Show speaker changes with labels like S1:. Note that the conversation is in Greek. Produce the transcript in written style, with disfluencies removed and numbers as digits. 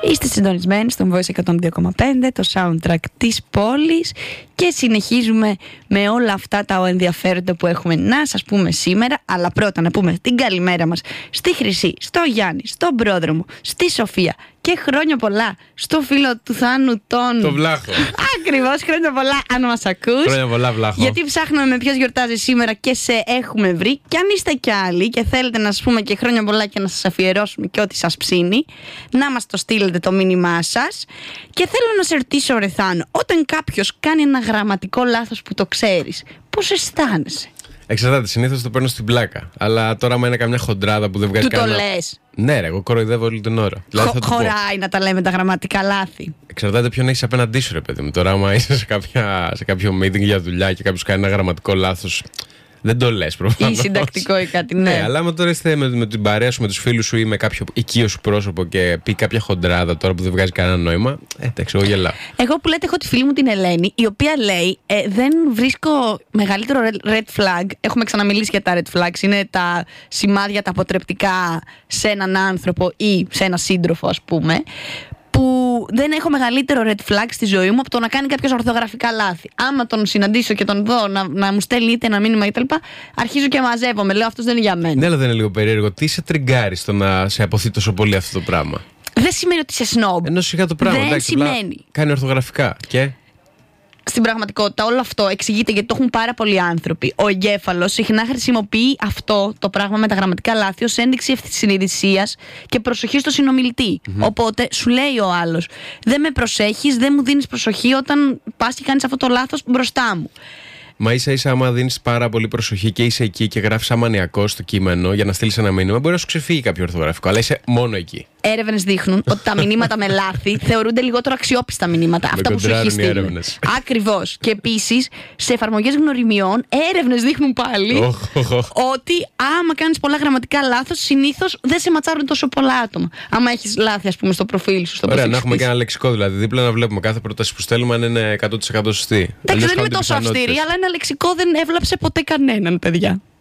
S1: Είστε συντονισμένοι στον Voice 102,5, το soundtrack της πόλης, και συνεχίζουμε με όλα αυτά τα ενδιαφέροντα που έχουμε να σας πούμε σήμερα. Αλλά πρώτα να πούμε την καλημέρα μας στη Χρυσή, στο Γιάννη, στον Πρόδρομο, στη Σοφία, και χρόνια πολλά στο φίλο του Θάνου
S2: Το Βλάχο.
S1: Ακριβώς, χρόνια πολλά αν μας ακούς.
S2: Χρόνια πολλά, Βλάχο.
S1: Γιατί ψάχνουμε με ποιος γιορτάζει σήμερα και σε έχουμε βρει. Και αν είστε κι άλλοι και θέλετε να σας πούμε και χρόνια πολλά και να σας αφιερώσουμε και ό,τι σας ψήνει, να μας το στείλετε το μήνυμά σας. Και θέλω να σε ρωτήσω, ρε Θάνο, όταν κάποιος κάνει ένα γραμματικό λάθος που το ξέρεις, πώς αισθάνεσαι?
S2: Εξαρτάται, συνήθως το παίρνω στην πλάκα. Αλλά τώρα, άμα είναι καμιά χοντράδα που δεν βγάζει κανένα.
S1: Του το λες?
S2: Ναι, ρε, εγώ κοροϊδεύω όλη την ώρα.
S1: Χωράει να τα λέμε τα γραμματικά λάθη?
S2: Εξαρτάται ποιον έχεις απέναντί σου, ρε παιδί μου. Τώρα, άμα είσαι σε κάποιο meeting για δουλειά και κάποιος κάνει ένα γραμματικό λάθος, δεν το λες προφανώς.
S1: Ή συντακτικό ή κάτι, ναι.
S2: Ναι, αλλά άμα τώρα είστε με την παρέα σου, με τους φίλους σου ή με κάποιο οικείο σου πρόσωπο και πει κάποια χοντράδα τώρα που δεν βγάζει κανένα νόημα, εντάξει, εγώ γελάω.
S1: Εγώ που λέτε, έχω τη φίλη μου την Ελένη, η οποία λέει δεν βρίσκω μεγαλύτερο red flag. Έχουμε ξαναμιλήσει για τα red flags. Είναι τα σημάδια, τα αποτρεπτικά σε έναν άνθρωπο ή σε έναν σύντροφο, ας πούμε. Που δεν έχω μεγαλύτερο red flag στη ζωή μου από το να κάνει κάποιος ορθογραφικά λάθη. Άμα τον συναντήσω και τον δω να μου στέλνει είτε ένα μήνυμα κτλ., αρχίζω και μαζεύομαι. Λέω, αυτός δεν είναι για μένα.
S2: Ναι, αλλά δεν είναι λίγο περίεργο? Τι σε τριγκάρει στο να σε αποθεί τόσο πολύ αυτό το πράγμα?
S1: Δεν σημαίνει ότι είσαι σνόμπ.
S2: Ενώ σιγά το πράγμα.
S1: Δεν
S2: εντάξει,
S1: σημαίνει.
S2: Κάνει ορθογραφικά. Και
S1: στην πραγματικότητα όλο αυτό εξηγείται γιατί το έχουν πάρα πολλοί άνθρωποι. Ο εγκέφαλος συχνά χρησιμοποιεί αυτό το πράγμα με τα γραμματικά λάθη ως ένδειξη ευθυσυνειδησίας και προσοχή στο συνομιλητή. Οπότε σου λέει ο άλλος, δεν με προσέχεις, δεν μου δίνεις προσοχή όταν πας και κάνεις αυτό το λάθος μπροστά μου.
S2: Μα ίσα-ίσα, άμα δίνεις πάρα πολύ προσοχή και είσαι εκεί και γράφεις σαν μανιακός στο κείμενο για να στείλεις ένα μήνυμα, μπορεί να σου ξεφύγει κάποιο ορθογραφικό, αλλά είσαι μόνο εκεί.
S1: Έρευνες δείχνουν ότι τα μηνύματα με λάθη θεωρούνται λιγότερο αξιόπιστα μηνύματα. Αυτά που σου έχει στείλει. Ακριβώς. Και επίσης, σε εφαρμογές γνωριμιών, έρευνες δείχνουν πάλι ότι άμα κάνεις πολλά γραμματικά λάθος, συνήθως δεν σε ματσάρουν τόσο πολλά άτομα. Άμα έχεις λάθη, ας πούμε, στο προφίλ σου.
S2: Ωραία, να έχουμε και ένα λεξικό δηλαδή. Δίπλα να βλέπουμε κάθε πρόταση που στέλνουμε αν είναι 100% σωστή.
S1: Εντάξει, δεν είμαι τόσο αυστηρή, αλλά ένα λεξικό δεν έβλαψε ποτέ κανέναν, παιδιά.